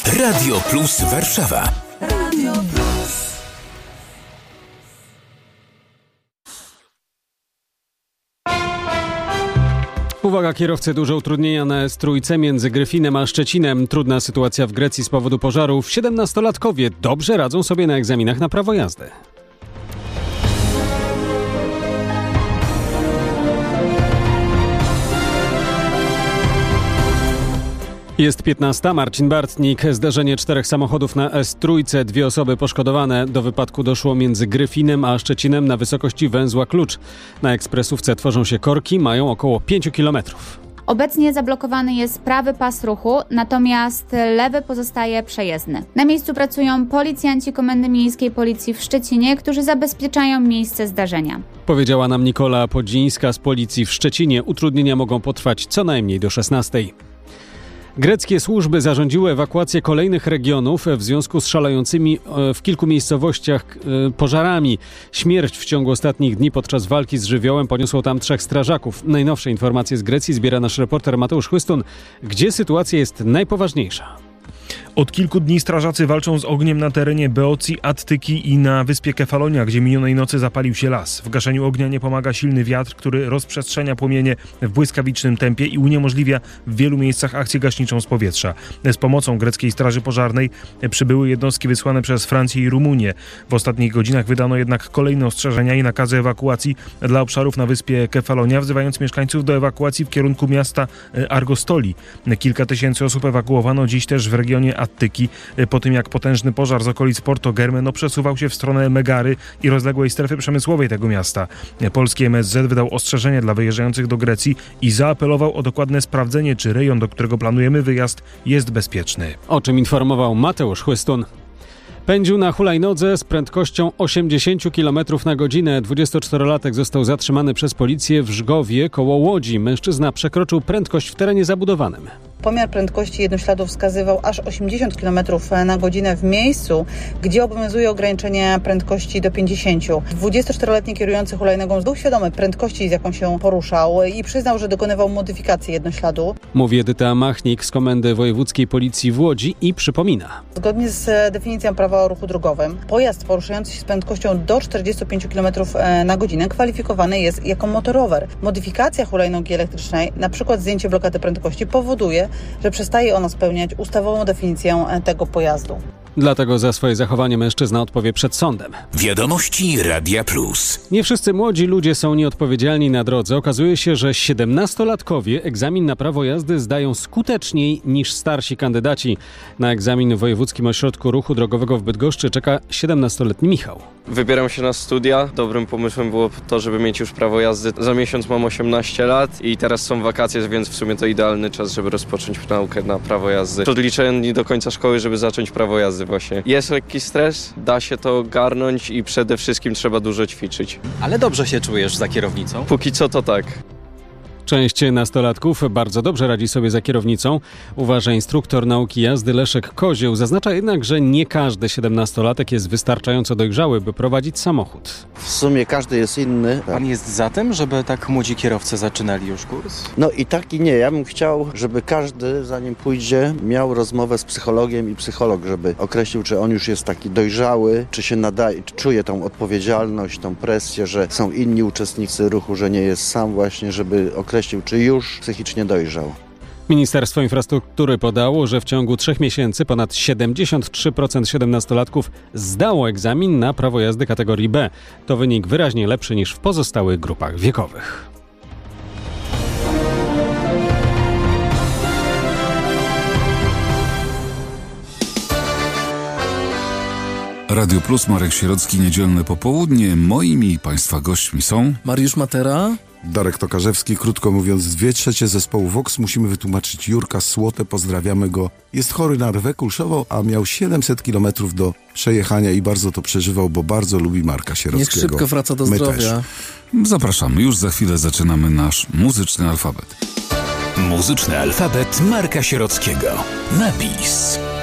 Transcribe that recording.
Radio Plus Warszawa. Radio Plus. Uwaga kierowcy, duże utrudnienia na S3 między Gryfinem a Szczecinem. Trudna sytuacja w Grecji z powodu pożarów. 17-latkowie dobrze radzą sobie na egzaminach na prawo jazdy. Jest 15. Marcin Bartnik. Zdarzenie 4 samochodów na S3. 2 osoby poszkodowane. Do wypadku doszło między Gryfinem a Szczecinem na wysokości węzła Klucz. Na ekspresówce tworzą się korki, mają około 5 km. Obecnie zablokowany jest prawy pas ruchu, natomiast lewy pozostaje przejezdny. Na miejscu pracują policjanci Komendy Miejskiej Policji w Szczecinie, którzy zabezpieczają miejsce zdarzenia. Powiedziała nam Nikola Podzińska z Policji w Szczecinie. Utrudnienia mogą potrwać co najmniej do 16. Greckie służby zarządziły ewakuację kolejnych regionów w związku z szalejącymi w kilku miejscowościach pożarami. Śmierć w ciągu ostatnich dni podczas walki z żywiołem poniosło tam 3 strażaków. Najnowsze informacje z Grecji zbiera nasz reporter Mateusz Chłystun. Gdzie sytuacja jest najpoważniejsza? Od kilku dni strażacy walczą z ogniem na terenie Beocji, Attyki i na wyspie Kefalonia, gdzie minionej nocy zapalił się las. W gaszeniu ognia nie pomaga silny wiatr, który rozprzestrzenia płomienie w błyskawicznym tempie i uniemożliwia w wielu miejscach akcję gaśniczą z powietrza. Z pomocą greckiej straży pożarnej przybyły jednostki wysłane przez Francję i Rumunię. W ostatnich godzinach wydano jednak kolejne ostrzeżenia i nakazy ewakuacji dla obszarów na wyspie Kefalonia, wzywając mieszkańców do ewakuacji w kierunku miasta Argostoli. Kilka tysięcy osób ewakuowano dziś też w regionie Attyki, po tym jak potężny pożar z okolic Porto Germeno przesuwał się w stronę Megary i rozległej strefy przemysłowej tego miasta. Polski MSZ wydał ostrzeżenie dla wyjeżdżających do Grecji i zaapelował o dokładne sprawdzenie, czy rejon, do którego planujemy wyjazd, jest bezpieczny. O czym informował Mateusz Chłystun. Pędził na hulajnodze z prędkością 80 km na godzinę. 24-latek został zatrzymany przez policję w Żgowie koło Łodzi. Mężczyzna przekroczył prędkość w terenie zabudowanym. Pomiar prędkości jednośladu wskazywał aż 80 km na godzinę w miejscu, gdzie obowiązuje ograniczenie prędkości do 50. 24-letni kierujący hulajnogą był świadomy prędkości, z jaką się poruszał i przyznał, że dokonywał modyfikacji jednośladu. Mówi Edyta Machnik z Komendy Wojewódzkiej Policji w Łodzi i przypomina. Zgodnie z definicją prawa o ruchu drogowym, pojazd poruszający się z prędkością do 45 km na godzinę kwalifikowany jest jako motorower. Modyfikacja hulajnogi elektrycznej, np. zdjęcie blokady prędkości, powoduje, że przestaje ona spełniać ustawową definicję tego pojazdu. Dlatego za swoje zachowanie mężczyzna odpowie przed sądem. Wiadomości Radia Plus. Nie wszyscy młodzi ludzie są nieodpowiedzialni na drodze. Okazuje się, że 17-latkowie egzamin na prawo jazdy zdają skuteczniej niż starsi kandydaci. Na egzamin w Wojewódzkim Ośrodku Ruchu Drogowego w Bydgoszczy czeka 17-letni Michał. Wybieram się na studia. Dobrym pomysłem było to, żeby mieć już prawo jazdy. Za miesiąc mam 18 lat i teraz są wakacje, więc w sumie to idealny czas, żeby rozpocząć naukę na prawo jazdy. Odliczałem dni do końca szkoły, żeby zacząć prawo jazdy właśnie. Jest lekki stres, da się to ogarnąć i przede wszystkim trzeba dużo ćwiczyć. Ale dobrze się czujesz za kierownicą? Póki co to tak. Część nastolatków bardzo dobrze radzi sobie za kierownicą, uważa instruktor nauki jazdy Leszek Kozieł. Zaznacza jednak, że nie każdy 17-latek jest wystarczająco dojrzały, by prowadzić samochód. W sumie każdy jest inny. Pan jest za tym, żeby tak młodzi kierowcy zaczynali już kurs? No i tak i nie. Ja bym chciał, żeby każdy, zanim pójdzie, miał rozmowę z psychologiem i psycholog, żeby określił, czy on już jest taki dojrzały, czy się nadaje, czy czuje tą odpowiedzialność, tą presję, że są inni uczestnicy ruchu, że nie jest sam właśnie, żeby określił, czy już psychicznie dojrzał. Ministerstwo Infrastruktury podało, że w ciągu 3 miesięcy ponad 73% 17-latków zdało egzamin na prawo jazdy kategorii B. To wynik wyraźnie lepszy niż w pozostałych grupach wiekowych. Radio Plus, Marek Sierocki, niedzielne popołudnie. Moimi i Państwa gośćmi są Mariusz Matera, Darek Tokarzewski. Krótko mówiąc, 2/3 zespołu Vox musimy wytłumaczyć Jurka Słotę, pozdrawiamy go. Jest chory na rwę kulszową, a miał 700 km do przejechania i bardzo to przeżywał, bo bardzo lubi Marka Sierockiego. Niech szybko wraca do zdrowia. Też. Zapraszamy, już za chwilę zaczynamy nasz muzyczny alfabet. Muzyczny alfabet Marka Sierockiego. Na bis.